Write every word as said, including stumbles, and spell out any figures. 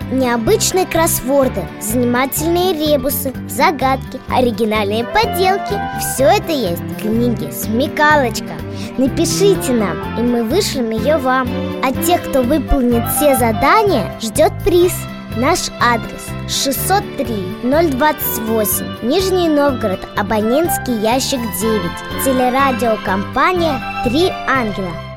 Необычные кроссворды, занимательные ребусы, загадки, оригинальные поделки. Все это есть в книге «Смекалочка». Напишите нам, и мы вышлем ее вам. А тех, кто выполнит все задания, ждет приз. Наш адрес шестьсот три ноль двадцать восемь, Нижний Новгород, абонентский ящик девять. Телерадиокомпания «Три ангела».